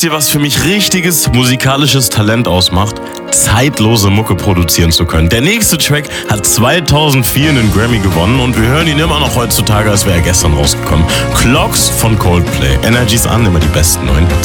wisst ihr, was für mich richtiges musikalisches Talent ausmacht? Zeitlose Mucke produzieren zu können. Der nächste Track hat 2004 einen Grammy gewonnen und wir hören ihn immer noch heutzutage, als wäre er gestern rausgekommen. Clocks von Coldplay. Energies an, immer die besten neuen Hits.